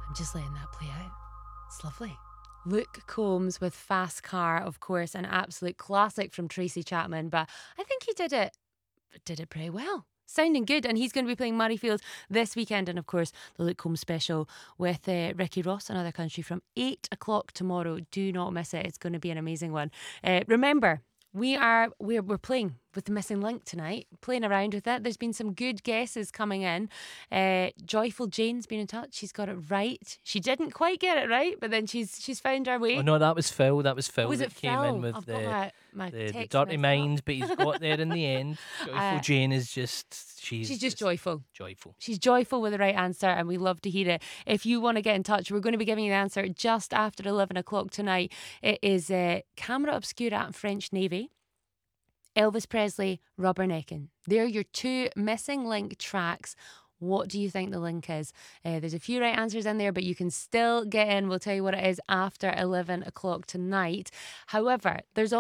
I'm just letting that play out. It's lovely. Luke Combs with Fast Car, of course, an absolute classic from Tracy Chapman, but I think he did it pretty well. Sounding good, and he's going to be playing Murrayfield this weekend, and of course the Luke Combs special with Ricky Ross, Another Country, from 8 o'clock tomorrow. Do not miss it. It's going to be an amazing one. Remember, we're playing with the missing link tonight, playing around with it. There's been some good guesses coming in. Joyful Jane's been in touch. She's got it right. She didn't quite get it right, but then she's found her way. Oh no, that was Phil. That was Phil Was that it came in Phil? with I've got my the text dirty messed mind, up. but he's got there in the end. Joyful Jane is just She's just joyful. Joyful. She's joyful with the right answer, and we love to hear it. If you want to get in touch, we're going to be giving you the answer just after 11 o'clock tonight. It is Camera Obscura and French Navy, Elvis Presley, Rubbernecking. They're your two missing link tracks. What do you think the link is? There's a few right answers in there, but you can still get in. We'll tell you what it is after 11 o'clock tonight. However, there's